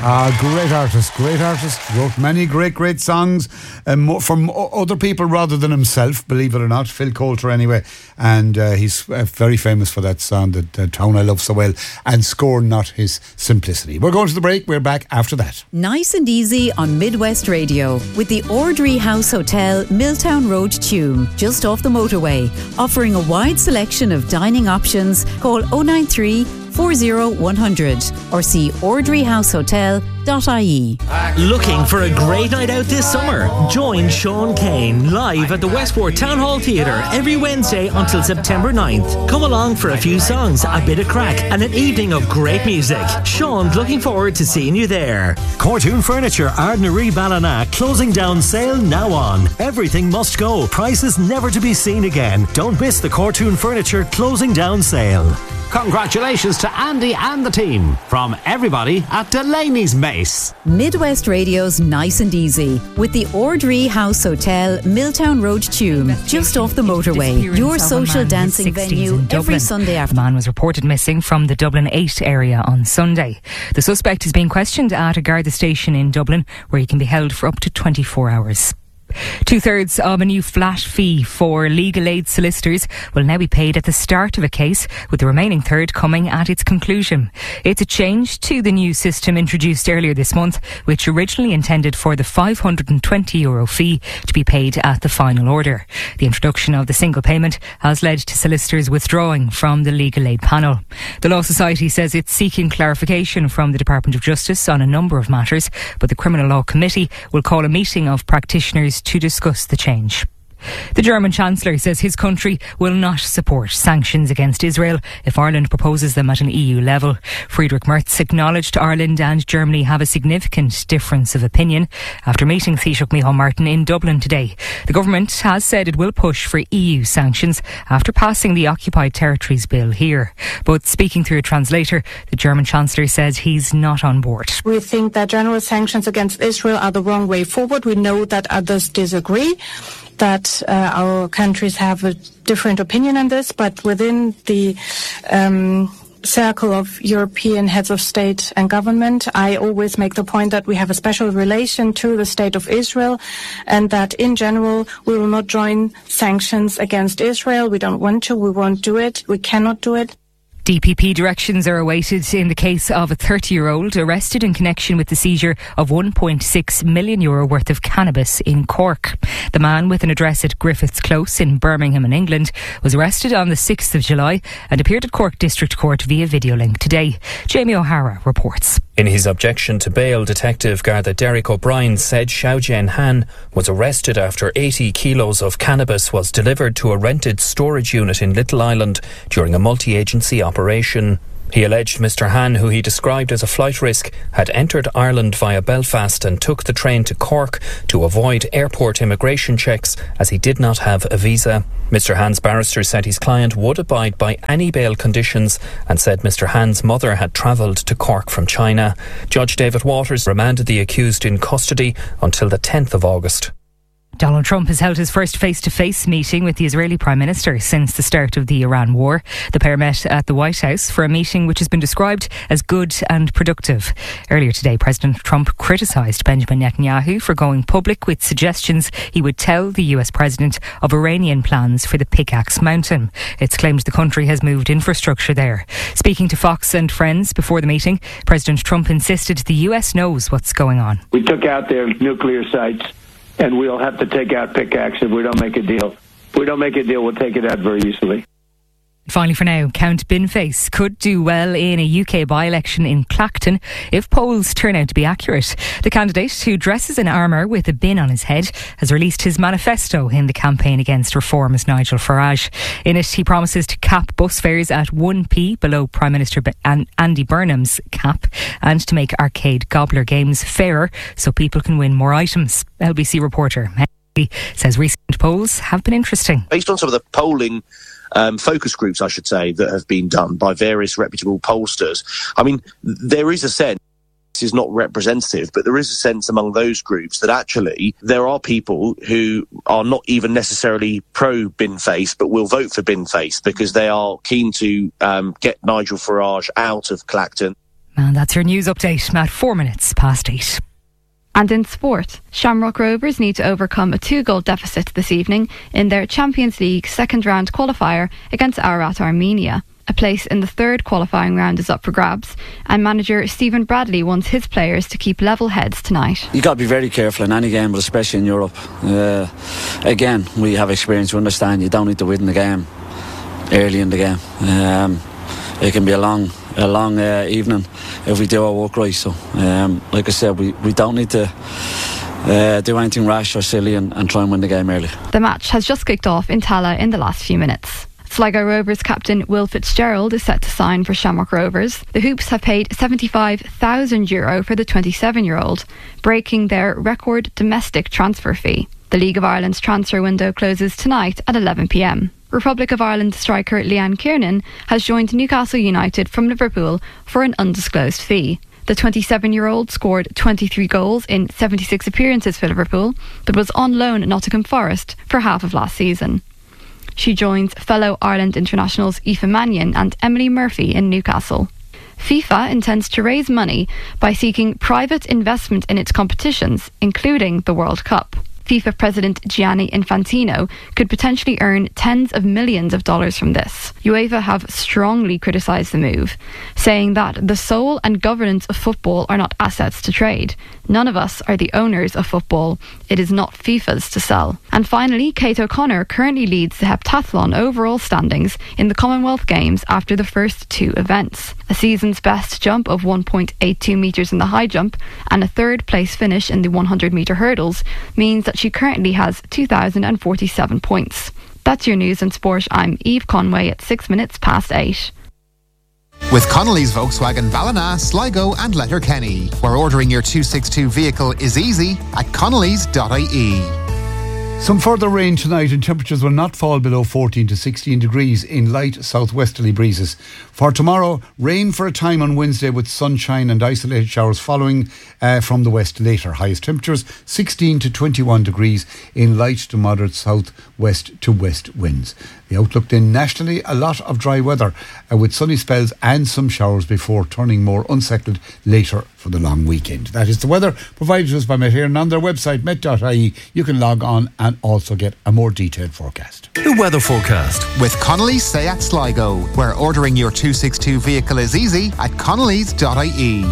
Great artist, wrote many great songs from other people rather than himself, believe it or not, Phil Coulter anyway, and he's very famous for that song, the Town I Love So Well, and Scorn Not His Simplicity. We're going to the break, we're back after that. Nice and easy on Midwest Radio with the Ordry House Hotel, Milltown Road, Tuam, just off the motorway, offering a wide selection of dining options. Call 093 40100 or see ordryhousehotel.ie. Looking for a great night out this summer? Join Sean Kane live at the Westport Town Hall Theatre every Wednesday until September 9th. Come along for a few songs, a bit of crack and an evening of great music. Sean's looking forward to seeing you there. Cortoon Furniture, Ardnaree Ballina, closing down sale now on. Everything must go. Prices never to be seen again. Don't miss the Cortoon Furniture closing down sale. Congratulations to Andy and the team from everybody at Delaney's Mace. Midwest Radio's Nice and Easy with the Ordry House Hotel, Milltown Road, Tuam, just off the motorway. Your social dancing venue every Sunday afternoon. The man was reported missing from the Dublin 8 area on Sunday. The suspect is being questioned at a Garda station in Dublin, where he can be held for up to 24 hours. 2/3 of a new flat fee for legal aid solicitors will now be paid at the start of a case, with the remaining third coming at its conclusion. It's a change to the new system introduced earlier this month, which originally intended for the €520 fee to be paid at the final order. The introduction of the single payment has led to solicitors withdrawing from the legal aid panel. The Law Society says it's seeking clarification from the Department of Justice on a number of matters, but the Criminal Law Committee will call a meeting of practitioners to discuss the change. The German Chancellor says his country will not support sanctions against Israel if Ireland proposes them at an EU level. Friedrich Merz acknowledged Ireland and Germany have a significant difference of opinion after meeting Taoiseach Micheál Martin in Dublin today. The government has said it will push for EU sanctions after passing the Occupied Territories Bill here. But speaking through a translator, the German Chancellor says he's not on board. We think that general sanctions against Israel are the wrong way forward. We know that others disagree, that our countries have a different opinion on this, but within the circle of European heads of state and government, I always make the point that we have a special relation to the state of Israel, and that in general we will not join sanctions against Israel. We don't want to, we won't do it, we cannot do it. DPP directions are awaited in the case of a 30-year-old arrested in connection with the seizure of €1.6 million worth of cannabis in Cork. The man, with an address at Griffiths Close in Birmingham in England, was arrested on the 6th of July and appeared at Cork District Court via video link today. Jamie O'Hara reports. In his objection to bail, Detective Garda Derek O'Brien said Xiaojian Han was arrested after 80 kilos of cannabis was delivered to a rented storage unit in Little Island during a multi-agency operation. He alleged Mr. Han, who he described as a flight risk, had entered Ireland via Belfast and took the train to Cork to avoid airport immigration checks as he did not have a visa. Mr. Han's barrister said his client would abide by any bail conditions and said Mr. Han's mother had travelled to Cork from China. Judge David Waters remanded the accused in custody until the 10th of August. Donald Trump has held his first face-to-face meeting with the Israeli Prime Minister since the start of the Iran war. The pair met at the White House for a meeting which has been described as good and productive. Earlier today, President Trump criticised Benjamin Netanyahu for going public with suggestions he would tell the US President of Iranian plans for the Pickaxe Mountain. It's claimed the country has moved infrastructure there. Speaking to Fox and Friends before the meeting, President Trump insisted the US knows what's going on. We took out their nuclear sites, and we'll have to take out Pickaxe if we don't make a deal. If we don't make a deal, we'll take it out very easily. Finally for now, Count Binface could do well in a UK by-election in Clacton if polls turn out to be accurate. The candidate, who dresses in armour with a bin on his head, has released his manifesto in the campaign against reform as Nigel Farage. In it, he promises to cap bus fares at 1p below Prime Minister Andy Burnham's cap, and to make arcade gobbler games fairer so people can win more items. LBC reporter Henry says recent polls have been interesting. Based on some of the polling focus groups, I should say, that have been done by various reputable pollsters, I mean, there is a sense, this is not representative, but there is a sense among those groups that actually there are people who are not even necessarily pro-Binface, but will vote for Binface because they are keen to get Nigel Farage out of Clacton. And that's your news update at 4 minutes past 8. And in sport, Shamrock Rovers need to overcome a 2-goal deficit this evening in their Champions League second round qualifier against Ararat Armenia. A place in the third qualifying round is up for grabs, and manager Stephen Bradley wants his players to keep level heads tonight. You've got to be very careful in any game, but especially in Europe. Again, we have experience, we understand you don't need to win the game early in the game. It can be a long evening if we do our work right. So, like I said, we don't need to do anything rash or silly and try and win the game early. The match has just kicked off in Tallaght in the last few minutes. Sligo Rovers captain Will Fitzgerald is set to sign for Shamrock Rovers. The Hoops have paid €75,000 for the 27-year-old, breaking their record domestic transfer fee. The League of Ireland's transfer window closes tonight at 11 p.m. Republic of Ireland striker Leanne Kiernan has joined Newcastle United from Liverpool for an undisclosed fee. The 27-year-old scored 23 goals in 76 appearances for Liverpool, but was on loan at Nottingham Forest for half of last season. She joins fellow Ireland internationals Aoife Mannion and Emily Murphy in Newcastle. FIFA intends to raise money by seeking private investment in its competitions, including the World Cup. FIFA President Gianni Infantino could potentially earn tens of millions of dollars from this. UEFA have strongly criticised the move, saying that the soul and governance of football are not assets to trade. None of us are the owners of football. It is not FIFA's to sell. And finally, Kate O'Connor currently leads the heptathlon overall standings in the Commonwealth Games after the first 2 events. A season's best jump of 1.82 metres in the high jump and a third place finish in the 100 metre hurdles means that she currently has 2,047 points. That's your news and sport. I'm Eve Conway at 6 minutes past 8. With Connolly's Volkswagen Ballina, Sligo and Letterkenny, where ordering your 262 vehicle is easy at connolly's.ie. Some further rain tonight and temperatures will not fall below 14 to 16 degrees in light southwesterly breezes. For tomorrow, rain for a time on Wednesday with sunshine and isolated showers following from the west later. Highest temperatures 16 to 21 degrees in light to moderate southwest to west winds. The outlook then nationally, a lot of dry weather with sunny spells and some showers before turning more unsettled later for the long weekend. That is the weather provided to us by Met Éireann, and on their website met.ie you can log on and also get a more detailed forecast. The weather forecast with Connolly's Seat Sligo, where ordering your 262 vehicle is easy at connolly's.ie.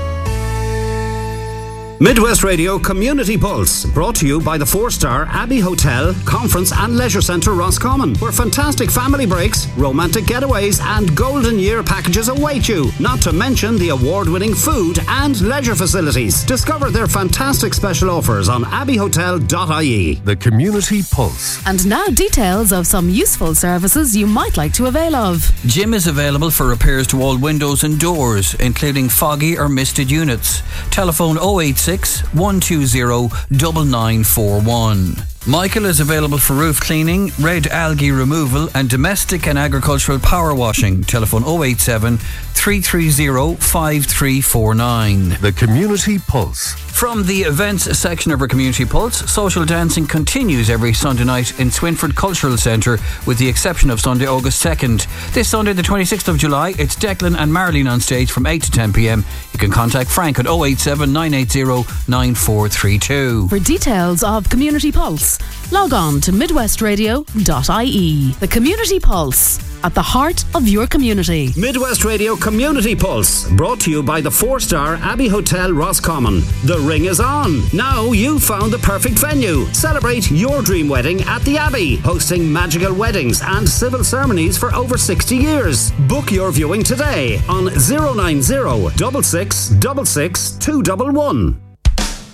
Midwest Radio Community Pulse, brought to you by the 4-star Abbey Hotel, Conference and Leisure Centre Roscommon, where fantastic family breaks, romantic getaways and golden year packages await you, not to mention the award-winning food and leisure facilities. Discover their fantastic special offers on abbeyhotel.ie. The Community Pulse. And now details of some useful services you might like to avail of. Jim is available for repairs to all windows and doors, including foggy or misted units. Telephone 086 120 9941. Michael is available for roof cleaning, red algae removal and domestic and agricultural power washing. Telephone 087 330 5349. The Community Pulse. From the events section of our Community Pulse, social dancing continues every Sunday night in Swinford Cultural Centre, with the exception of Sunday, August 2nd. This Sunday, the 26th of July, it's Declan and Marlene on stage from 8 to 10 p.m. You can contact Frank at 087 980 9432. For details of Community Pulse, log on to midwestradio.ie. The Community Pulse, at the heart of your community. Midwest Radio Community Pulse, brought to you by the 4-star Abbey Hotel Roscommon. The ring is on. Now you've found the perfect venue. Celebrate your dream wedding at the Abbey, hosting magical weddings and civil ceremonies for over 60 years. Book your viewing today on 090 66 66 211.